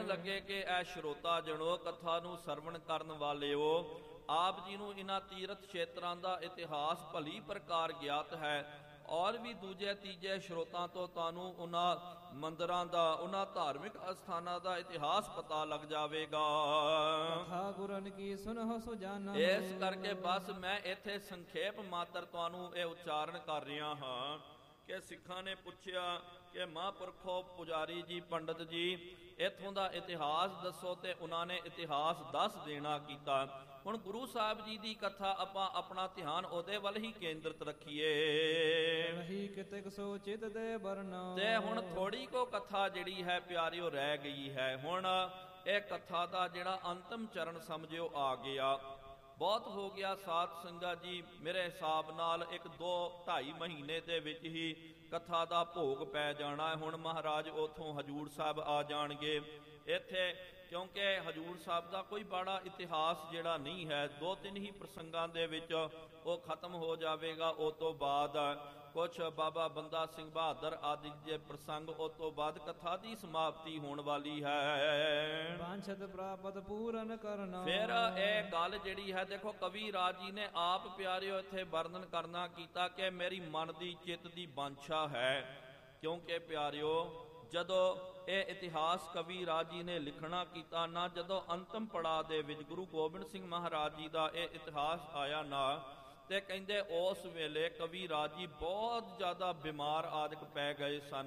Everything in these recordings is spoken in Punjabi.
ਕਹਿਣ ਲੱਗੇ ਕਿ ਐ ਸ਼ਰੋਤਾ ਜਣੋ, ਕਥਾ ਨੂੰ ਸਰਵਣ ਕਰਨ ਵਾਲਿਓ, ਆਪ ਜੀ ਨੂੰ ਇਹਨਾਂ ਤੀਰਥ ਖੇਤਰਾਂ ਦਾ ਇਤਿਹਾਸ ਭਲੀ ਪ੍ਰਕਾਰ ਗਿਆਤ ਹੈ, ਔਰ ਵੀ ਦੂਜੇ ਤੀਜੇ ਸਰੋਤਾਂ ਤੋਂ ਤੁਹਾਨੂੰ ਉਹਨਾਂ ਮੰਦਰਾਂ ਦਾ, ਉਹਨਾਂ ਧਾਰਮਿਕ ਅਸਥਾਨਾਂ ਦਾ ਇਤਿਹਾਸ ਪਤਾ ਲੱਗ ਜਾਵੇਗਾ। ਕਥਾ ਗੁਰਨ ਕੀ ਸੁਨਹੁ ਸੁਜਾਨਹੁ। ਇਸ ਕਰਕੇ ਬਸ ਮੈਂ ਇੱਥੇ ਸੰਖੇਪ ਮਾਤਰ ਤੁਹਾਨੂੰ ਇਹ ਉਚਾਰਨ ਕਰ ਰਿਹਾ ਹਾਂ ਕਿ ਸਿੱਖਾਂ ਨੇ ਪੁੱਛਿਆ ਕਿ ਮਹਾਂਪੁਰਖੋ ਪੁਜਾਰੀ ਜੀ, ਪੰਡਤ ਜੀ, ਇੱਥੋਂ ਦਾ ਇਤਿਹਾਸ ਦੱਸੋ, ਤੇ ਉਹਨਾਂ ਨੇ ਇਤਿਹਾਸ ਦੱਸ ਦੇਣਾ ਕੀਤਾ। ਹੁਣ ਗੁਰੂ ਸਾਹਿਬ ਜੀ ਦੀ ਕਥਾ ਆਪਾਂ ਆਪਣਾ ਧਿਆਨ ਉਹਦੇ ਵੱਲ ਹੀ ਕੇਂਦਰਿਤ ਰੱਖੀਏ। ਰਹੀ ਕਿਤਕ ਸੋ ਚਿਤ ਦੇ ਬਰਨਾ। ਤੇ ਹੁਣ ਥੋੜੀ ਕੋ ਕਥਾ ਜਿਹੜੀ ਹੈ ਪਿਆਰਿਓ ਰਹਿ ਗਈ ਹੈ। ਹੁਣ ਇਹ ਕਥਾ ਦਾ ਜਿਹੜਾ ਅੰਤਮ ਚਰਨ ਸਮਝਿਓ ਆ ਗਿਆ। ਬਹੁਤ ਹੋ ਗਿਆ ਸਾਧ ਸੰਗਤ ਜੀ, ਮੇਰੇ ਹਿਸਾਬ ਨਾਲ 1-2-2.5 ਮਹੀਨੇ ਦੇ ਵਿੱਚ ਹੀ ਕਥਾ ਦਾ ਭੋਗ ਪੈ ਜਾਣਾ ਹੈ। ਹੁਣ ਮਹਾਰਾਜ ਉਥੋਂ ਹਜੂਰ ਸਾਹਿਬ ਆ ਜਾਣਗੇ ਇੱਥੇ, ਕਿਉਂਕਿ ਹਜੂਰ ਸਾਹਿਬ ਦਾ ਕੋਈ ਬੜਾ ਇਤਿਹਾਸ ਜਿਹੜਾ ਨਹੀਂ ਹੈ, 2-3 ਹੀ ਪ੍ਰਸੰਗਾਂ ਦੇ ਵਿੱਚ ਉਹ ਖਤਮ ਹੋ ਜਾਵੇਗਾ। ਉਸ ਤੋਂ ਬਾਅਦ ਕੁਛ ਬਾਬਾ ਬੰਦਾ ਸਿੰਘ ਬਹਾਦਰ ਆਦਿ ਦੇ ਪ੍ਰਸੰਗ, ਉਸ ਤੋਂ ਬਾਅਦ ਕਥਾ ਦੀ ਸਮਾਪਤੀ ਹੋਣ ਵਾਲੀ ਹੈ। ਵਾਂਛਤ ਪ੍ਰਾਪਤ ਪੂਰਨ ਕਰਨਾ। ਫਿਰ ਇਹ ਗੱਲ ਜਿਹੜੀ ਹੈ, ਦੇਖੋ ਕਵੀ ਰਾਜ ਜੀ ਨੇ ਆਪ ਪਿਆਰਿਓ ਇੱਥੇ ਵਰਣਨ ਕਰਨਾ ਕੀਤਾ ਕਿ ਮੇਰੀ ਮਨ ਦੀ ਚਿੱਤ ਦੀ ਵਾਂਛਾ ਹੈ। ਕਿਉਂਕਿ ਪਿਆਰਿਓ ਜਦੋਂ ਇਹ ਇਤਿਹਾਸ ਕਵੀ ਰਾਜ ਜੀ ਨੇ ਲਿਖਣਾ ਕੀਤਾ ਨਾ, ਜਦੋਂ ਅੰਤਮ ਪੜਾਅ ਦੇ ਵਿੱਚ ਗੁਰੂ ਗੋਬਿੰਦ ਸਿੰਘ ਮਹਾਰਾਜ ਜੀ ਦਾ ਇਹ ਇਤਿਹਾਸ ਆਇਆ ਨਾ, ਤੇ ਕਹਿੰਦੇ ਉਸ ਵੇਲੇ ਕਵੀ ਰਾਜ ਜੀ ਬਹੁਤ ਜ਼ਿਆਦਾ ਬਿਮਾਰ ਆਦਿਕ ਪੈ ਗਏ ਸਨ।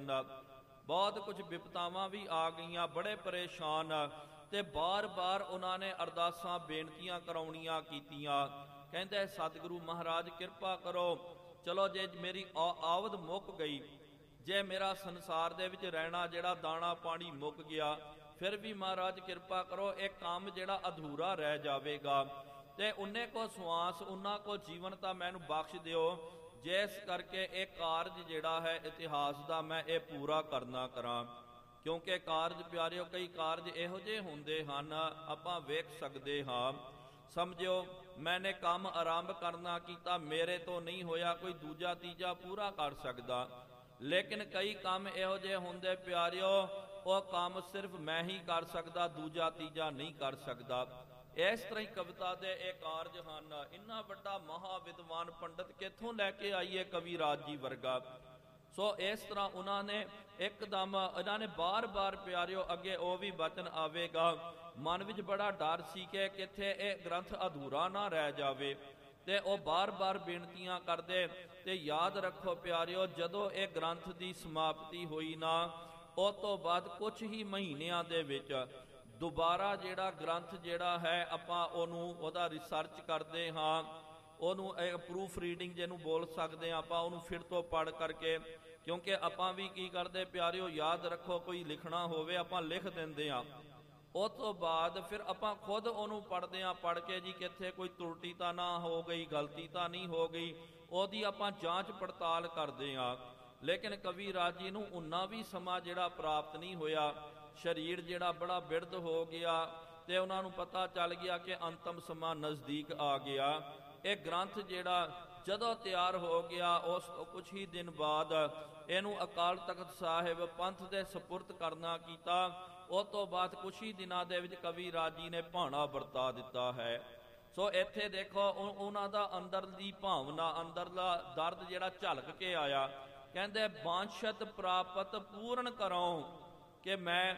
ਬਹੁਤ ਕੁਝ ਵਿਪਤਾਵਾਂ ਵੀ ਆ ਗਈਆਂ, ਬੜੇ ਪਰੇਸ਼ਾਨ, ਤੇ ਬਾਰ-ਬਾਰ ਉਹਨਾਂ ਨੇ ਅਰਦਾਸਾਂ ਬੇਨਤੀਆਂ ਕਰਾਉਣੀਆਂ ਕੀਤੀਆਂ। ਕਹਿੰਦੇ ਸਤਿਗੁਰੂ ਮਹਾਰਾਜ ਕਿਰਪਾ ਕਰੋ, ਚਲੋ ਜੇ ਮੇਰੀ ਆਵਦ ਮੁੱਕ ਗਈ, ਜੇ ਮੇਰਾ ਸੰਸਾਰ ਦੇ ਵਿੱਚ ਰਹਿਣਾ ਜਿਹੜਾ ਦਾਣਾ ਪਾਣੀ ਮੁੱਕ ਗਿਆ, ਫਿਰ ਵੀ ਮਹਾਰਾਜ ਕਿਰਪਾ ਕਰੋ, ਇਹ ਕੰਮ ਜਿਹੜਾ ਅਧੂਰਾ ਰਹਿ ਜਾਵੇਗਾ, ਤੇ ਉਹਨੇ ਕੋ ਸਵਾਸ, ਉਹਨਾਂ ਕੋ ਜੀਵਨ ਤਾਂ ਮੈਨੂੰ ਬਖਸ਼ ਦਿਓ, ਜਿਸ ਕਰਕੇ ਇਹ ਕਾਰਜ ਜਿਹੜਾ ਹੈ ਇਤਿਹਾਸ ਦਾ ਮੈਂ ਇਹ ਪੂਰਾ ਕਰਨਾ ਕਰਾਂ। ਕਿਉਂਕਿ ਕਾਰਜ ਪਿਆਰਿਓ, ਕਈ ਕਾਰਜ ਇਹੋ ਜਿਹੇ ਹੁੰਦੇ ਹਨ ਆਪਾਂ ਵੇਖ ਸਕਦੇ ਹਾਂ। ਸਮਝਿਓ ਮੈਨੇ ਕੰਮ ਆਰੰਭ ਕਰਨਾ ਕੀਤਾ, ਮੇਰੇ ਤੋਂ ਨਹੀਂ ਹੋਇਆ, ਕੋਈ ਦੂਜਾ ਤੀਜਾ ਪੂਰਾ ਕਰ ਸਕਦਾ। ਲੇਕਿਨ ਕਈ ਕੰਮ ਇਹੋ ਜਿਹੇ ਹੁੰਦੇ ਪਿਆਰਿਓ, ਉਹ ਕੰਮ ਸਿਰਫ ਮੈਂ ਹੀ ਕਰ ਸਕਦਾ, ਦੂਜਾ ਤੀਜਾ ਨਹੀਂ ਕਰ ਸਕਦਾ। ਇਸ ਤਰ੍ਹਾਂ ਹੀ ਕਵਿਤਾ ਦੇ ਇਹ ਕਾਰਜ ਹਨ। ਇੰਨਾ ਵੱਡਾ ਮਹਾਵਿਦਵਾਨ ਪੰਡਤ ਕਿੱਥੋਂ ਲੈ ਕੇ ਆਈਏ ਕਵੀ ਰਾਜ ਜੀ ਵਰਗਾ। ਸੋ ਇਸ ਤਰ੍ਹਾਂ ਉਹਨਾਂ ਨੇ ਇੱਕਦਮ, ਇਹਨਾਂ ਨੇ ਬਾਰ-ਬਾਰ ਪਿਆਰਿਓ ਅੱਗੇ ਉਹ ਵੀ ਬਚਨ ਆਵੇਗਾ, ਮਨ ਵਿੱਚ ਬੜਾ ਡਰ ਸੀ ਕਿ ਕਿੱਥੇ ਇਹ ਗ੍ਰੰਥ ਅਧੂਰਾ ਨਾ ਰਹਿ ਜਾਵੇ, ਤੇ ਉਹ ਬਾਰ-ਬਾਰ ਬੇਨਤੀਆਂ ਕਰਦੇ। ਤੇ ਯਾਦ ਰੱਖੋ ਪਿਆਰਿਓ, ਜਦੋਂ ਇਹ ਗ੍ਰੰਥ ਦੀ ਸਮਾਪਤੀ ਹੋਈ ਨਾ, ਉਸ ਤੋਂ ਬਾਅਦ ਕੁਝ ਹੀ ਮਹੀਨਿਆਂ ਦੇ ਵਿੱਚ ਦੁਬਾਰਾ ਜਿਹੜਾ ਗ੍ਰੰਥ ਜਿਹੜਾ ਹੈ ਆਪਾਂ ਉਹਦਾ ਰਿਸਰਚ ਕਰਦੇ ਹਾਂ, ਉਹਨੂੰ ਇੱਕ ਪ੍ਰੂਫ ਰੀਡਿੰਗ ਜਿਹਨੂੰ ਬੋਲ ਸਕਦੇ ਹਾਂ ਆਪਾਂ, ਉਹਨੂੰ ਫਿਰ ਤੋਂ ਪੜ੍ਹ ਕਰਕੇ, ਕਿਉਂਕਿ ਆਪਾਂ ਵੀ ਕੀ ਕਰਦੇ ਪਿਆਰਿਓ, ਯਾਦ ਰੱਖੋ ਕੋਈ ਲਿਖਣਾ ਹੋਵੇ ਆਪਾਂ ਲਿਖ ਦਿੰਦੇ ਹਾਂ, ਉਸ ਤੋਂ ਬਾਅਦ ਫਿਰ ਆਪਾਂ ਖੁਦ ਉਹਨੂੰ ਪੜ੍ਹਦੇ ਹਾਂ, ਪੜ੍ਹ ਕੇ ਜੀ ਕਿੱਥੇ ਕੋਈ ਤਰੁਟੀ ਤਾਂ ਨਾ ਹੋ ਗਈ, ਗਲਤੀ ਤਾਂ ਨਹੀਂ ਹੋ ਗਈ, ਉਹਦੀ ਆਪਾਂ ਜਾਂਚ ਪੜਤਾਲ ਕਰਦੇ ਹਾਂ। ਲੇਕਿਨ ਕਵੀ ਰਾਜ ਜੀ ਨੂੰ ਉਨਾ ਵੀ ਸਮਾਂ ਜਿਹੜਾ ਪ੍ਰਾਪਤ ਨਹੀਂ ਹੋਇਆ, ਸਰੀਰ ਜਿਹੜਾ ਬੜਾ ਬਿਰਧ ਹੋ ਗਿਆ, ਤੇ ਉਹਨਾਂ ਨੂੰ ਪਤਾ ਚੱਲ ਗਿਆ ਕਿ ਅੰਤਮ ਸਮਾਂ ਨਜ਼ਦੀਕ ਆ ਗਿਆ। ਇਹ ਗ੍ਰੰਥ ਜਿਹੜਾ ਜਦੋਂ ਤਿਆਰ ਹੋ ਗਿਆ, ਉਸ ਕੁਛ ਹੀ ਦਿਨ ਬਾਅਦ ਇਹਨੂੰ ਅਕਾਲ ਤਖਤ ਸਾਹਿਬ ਪੰਥ ਦੇ ਸਪੁਰਦ ਕਰਨਾ ਕੀਤਾ। ਉਸ ਤੋਂ ਬਾਅਦ ਕੁਛ ਹੀ ਦਿਨਾਂ ਦੇ ਵਿੱਚ ਕਵੀ ਰਾਜ ਜੀ ਨੇ ਭਾਣਾ ਵਰਤਾ ਦਿੱਤਾ ਹੈ। ਸੋ ਇੱਥੇ ਦੇਖੋ ਉਹਨਾਂ ਦਾ ਅੰਦਰਲੀ ਭਾਵਨਾ, ਅੰਦਰਲਾ ਦਰਦ ਜਿਹੜਾ ਝਲਕ ਕੇ ਆਇਆ। ਕਹਿੰਦੇ ਵਾਂਛਤ ਪ੍ਰਾਪਤ ਪੂਰਨ ਕਰੋ, ਕਿ ਮੈਂ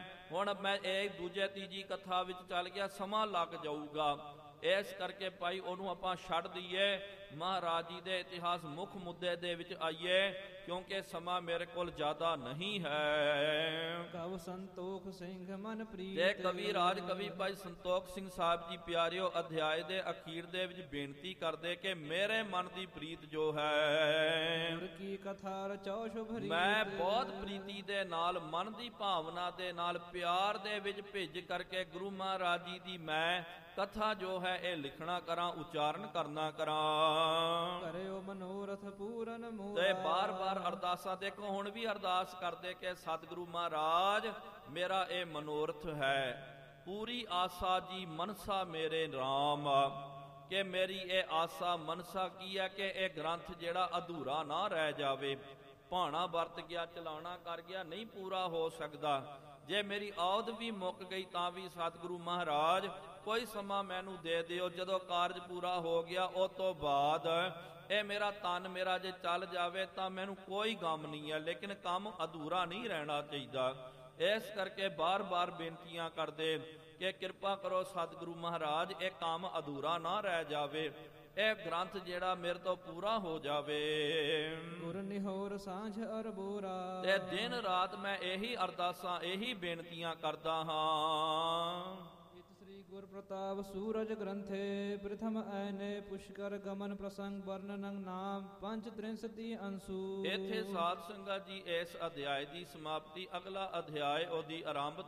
ਇਹ ਦੂਜੇ ਤੀਜੀ ਕਥਾ ਵਿੱਚ ਚੱਲ ਗਿਆ, ਸਮਾਂ ਲੱਗ ਜਾਊਗਾ, ਇਸ ਕਰਕੇ ਭਾਈ ਉਹਨੂੰ ਆਪਾਂ ਛੱਡ ਦਈਏ, ਮਹਾਰਾਜ ਜੀ ਦੇ ਇਤਿਹਾਸ ਮੁੱਖ ਮੁੱਦੇ ਦੇ ਵਿੱਚ ਆਈਏ, ਕਿਉਂਕਿ ਸਮਾਂ ਮੇਰੇ ਕੋਲ ਜ਼ਿਆਦਾ ਨਹੀਂ ਹੈ। ਕਵ ਸੰਤੋਖ ਸਿੰਘ ਮਨ ਪ੍ਰੀਤ। ਤੇ ਕਵੀ ਰਾਜ ਕਵੀ ਭਾਈ ਸੰਤੋਖ ਸਿੰਘ ਸਾਹਿਬ ਜੀ ਪਿਆਰਿਓ ਅਧਿਆਏ ਦੇ ਅਖੀਰ ਦੇ ਵਿੱਚ ਬੇਨਤੀ ਕਰਦੇ ਕਿ ਮੇਰੇ ਮਨ ਦੀ ਪ੍ਰੀਤ ਜੋ ਹੈ, ਗੁਰ ਕੀ ਕਥਾ ਰਚੋ ਸ਼ੁਭ ਰੀਤ, ਮੈਂ ਬਹੁਤ ਪ੍ਰੀਤੀ ਦੇ ਨਾਲ, ਮਨ ਦੀ ਭਾਵਨਾ ਦੇ ਨਾਲ, ਪਿਆਰ ਦੇ ਵਿੱਚ ਭਿੱਜ ਕਰਕੇ ਗੁਰੂ ਮਹਾਰਾਜ ਜੀ ਦੀ ਮੈਂ ਕਥਾ ਜੋ ਹੈ ਇਹ ਲਿਖਣਾ ਕਰਾਂ, ਉਚਾਰਨ ਕਰਨਾ ਕਰਾਂ। ਕਰਿਓ ਮਨੋਰਥ ਪੂਰਨ ਮੂਲ। ਤੇ ਬਾਰ-ਬਾਰ ਅਰਦਾਸਾਂ, ਦੇਖੋ ਹੁਣ ਵੀ ਅਰਦਾਸ ਕਰਦੇ ਕਿ ਸਤਿਗੁਰੂ ਮਹਾਰਾਜ ਮੇਰਾ ਇਹ ਮਨੋਰਥ ਹੈ, ਪੂਰੀ ਆਸਾ ਜੀ ਮਨਸਾ ਮੇਰੇ ਰਾਮ, ਕਿ ਮੇਰੀ ਇਹ ਆਸਾ ਮਨਸਾ ਕੀ ਹੈ ਕਿ ਇਹ ਗ੍ਰੰਥ ਜਿਹੜਾ ਅਧੂਰਾ ਨਾ ਰਹਿ ਜਾਵੇ। ਭਾਣਾ ਵਰਤ ਗਿਆ, ਚਲਾਣਾ ਕਰ ਗਿਆ, ਨਹੀਂ ਪੂਰਾ ਹੋ ਸਕਦਾ। ਜੇ ਮੇਰੀ ਔਦ ਵੀ ਮੁੱਕ ਗਈ ਤਾਂ ਵੀ ਸਤਿਗੁਰੂ ਮਹਾਰਾਜ ਕੋਈ ਸਮਾਂ ਮੈਨੂੰ ਦੇ ਦਿਓ। ਜਦੋਂ ਕਾਰਜ ਪੂਰਾ ਹੋ ਗਿਆ ਉਸ ਤੋਂ ਬਾਅਦ ਇਹ ਮੇਰਾ ਤਨ ਮੇਰਾ ਜੇ ਚੱਲ ਜਾਵੇ ਤਾਂ ਮੈਨੂੰ ਕੋਈ ਗਮ ਨਹੀਂ ਹੈ, ਲੇਕਿਨ ਕੰਮ ਅਧੂਰਾ ਨਹੀਂ ਰਹਿਣਾ ਚਾਹੀਦਾ। ਇਸ ਕਰਕੇ ਬਾਰ-ਬਾਰ ਬੇਨਤੀਆਂ ਕਰਦੇ ਕਿ ਕਿਰਪਾ ਕਰੋ ਸਤਿਗੁਰੂ ਮਹਾਰਾਜ, ਇਹ ਕੰਮ ਅਧੂਰਾ ਨਾ ਰਹਿ ਜਾਵੇ, ਇਹ ਗ੍ਰੰਥ ਜਿਹੜਾ ਮੇਰੇ ਤੋਂ ਪੂਰਾ ਹੋ ਜਾਵੇ। ਗੁਰ ਨਿਹੋਰ ਸਾਂਝ ਅਰਬੋਰਾ, ਤੇ ਦਿਨ ਰਾਤ ਮੈਂ ਇਹੀ ਅਰਦਾਸਾਂ ਇਹੀ ਬੇਨਤੀਆਂ ਕਰਦਾ ਹਾਂ। ਸ੍ਰੀ ਗੁਰ ਪ੍ਰਤਾਪ ਸੂਰਜ ਗ੍ਰੰਥੇ ਪ੍ਰਥਮ ਐਨੇ ਪੁਸ਼ਕਰ ਗਮਨ ਪ੍ਰਸੰਗ ਵਰਣਨ ਨਾਮ ਪੰਚ ਤ੍ਰਿੰਸਤੀ ਅੰਸੂ। ਇੱਥੇ ਸਾਧ ਸੰਗਤ ਜੀ ਇਸ ਅਧਿਆਇ ਦੀ ਸਮਾਪਤੀ, ਅਗਲਾ ਅਧਿਆਇ ਉਹਦੀ ਆਰੰਭਤਾ